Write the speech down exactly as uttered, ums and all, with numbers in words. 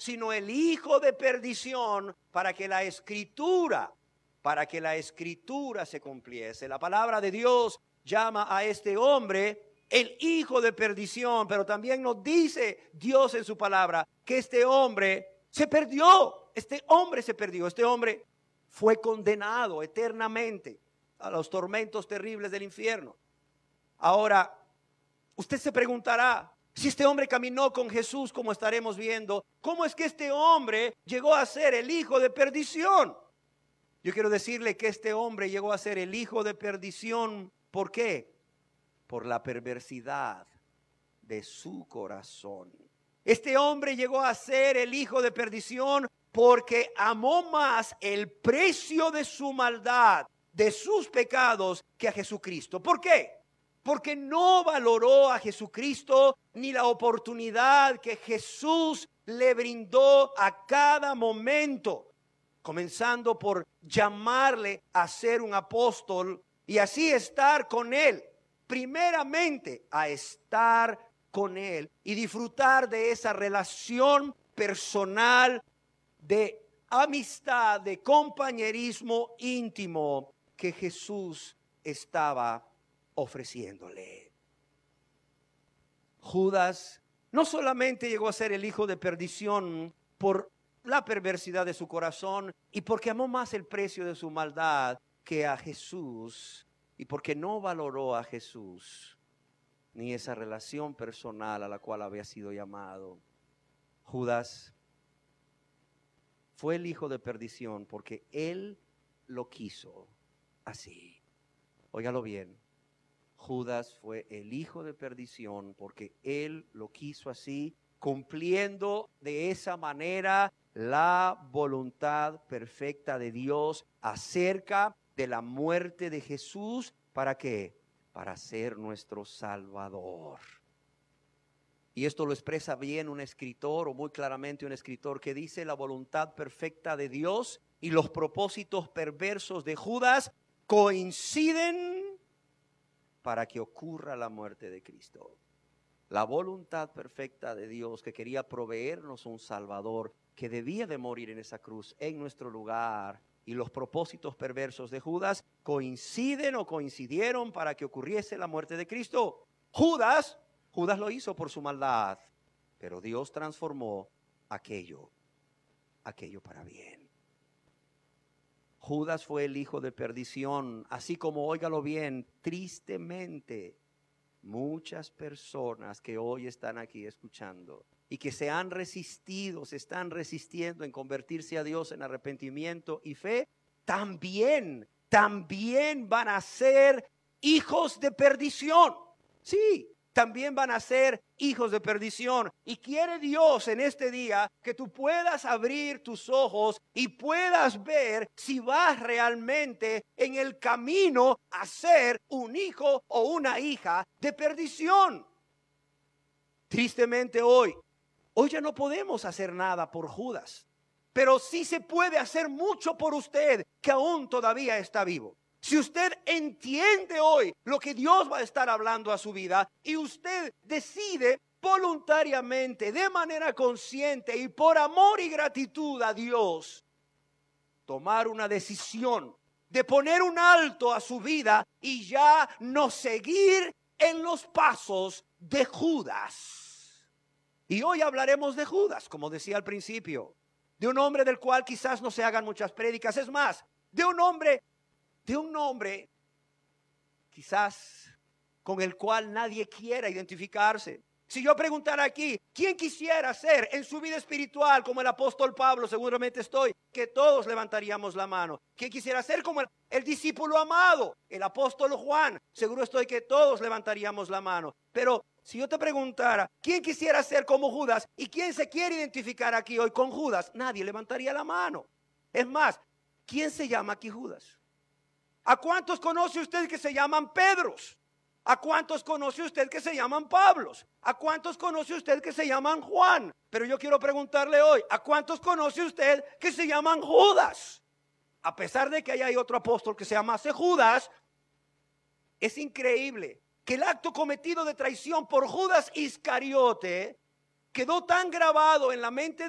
sino el hijo de perdición, para que la escritura, para que la escritura se cumpliese. La palabra de Dios llama a este hombre el hijo de perdición, pero también nos dice Dios en su palabra que este hombre se perdió, este hombre se perdió, este hombre fue condenado eternamente a los tormentos terribles del infierno. Ahora, usted se preguntará, si este hombre caminó con Jesús, como estaremos viendo, ¿cómo es que este hombre llegó a ser el hijo de perdición? Yo quiero decirle que este hombre llegó a ser el hijo de perdición. ¿Por qué? Por la perversidad de su corazón. Este hombre llegó a ser el hijo de perdición porque amó más el precio de su maldad, de sus pecados, que a Jesucristo. ¿Por qué? Porque no valoró a Jesucristo ni la oportunidad que Jesús le brindó a cada momento, comenzando por llamarle a ser un apóstol y así estar con él. Primeramente, a estar con él y disfrutar de esa relación personal, de amistad, de compañerismo íntimo que Jesús estaba ofreciéndole. Judas no solamente llegó a ser el hijo de perdición por la perversidad de su corazón y porque amó más el precio de su maldad que a Jesús, y porque no valoró a Jesús ni esa relación personal a la cual había sido llamado. Judas fue el hijo de perdición porque él lo quiso así. Óigalo bien. Judas fue el hijo de perdición porque él lo quiso así, cumpliendo de esa manera la voluntad perfecta de Dios acerca de la muerte de Jesús. ¿Para qué? Para ser nuestro Salvador. Y esto lo expresa bien un escritor, o muy claramente un escritor, que dice: la voluntad perfecta de Dios y los propósitos perversos de Judas coinciden para que ocurra la muerte de Cristo. La voluntad perfecta de Dios, que quería proveernos un Salvador que debía de morir en esa cruz en nuestro lugar, y los propósitos perversos de Judas coinciden o coincidieron para que ocurriese la muerte de Cristo. Judas, Judas lo hizo por su maldad, pero Dios transformó aquello, aquello para bien. Judas fue el hijo de perdición, así como, óigalo bien, tristemente, muchas personas que hoy están aquí escuchando y que se han resistido, se están resistiendo en convertirse a Dios en arrepentimiento y fe, también, también van a ser hijos de perdición. Sí, también van a ser hijos de perdición. Y quiere Dios en este día que tú puedas abrir tus ojos y puedas ver si vas realmente en el camino a ser un hijo o una hija de perdición. Tristemente hoy, hoy ya no podemos hacer nada por Judas, pero sí se puede hacer mucho por usted que aún todavía está vivo. Si usted entiende hoy lo que Dios va a estar hablando a su vida y usted decide voluntariamente, de manera consciente y por amor y gratitud a Dios, tomar una decisión de poner un alto a su vida y ya no seguir en los pasos de Judas. Y hoy hablaremos de Judas, como decía al principio, de un hombre del cual quizás no se hagan muchas prédicas. Es más, de un hombre de un nombre quizás con el cual nadie quiera identificarse. Si yo preguntara aquí, ¿quién quisiera ser en su vida espiritual como el apóstol Pablo? Seguramente estoy, que todos levantaríamos la mano. ¿Quién quisiera ser como el, el discípulo amado, el apóstol Juan? Seguro estoy que todos levantaríamos la mano. Pero si yo te preguntara, ¿quién quisiera ser como Judas? ¿Y quién se quiere identificar aquí hoy con Judas? Nadie levantaría la mano. Es más, ¿quién se llama aquí Judas? ¿A cuántos conoce usted que se llaman Pedros? ¿A cuántos conoce usted que se llaman Pablos? ¿A cuántos conoce usted que se llaman Juan? Pero yo quiero preguntarle hoy, ¿a cuántos conoce usted que se llaman Judas? A pesar de que haya otro apóstol que se llamase Judas, es increíble que el acto cometido de traición por Judas Iscariote quedó tan grabado en la mente de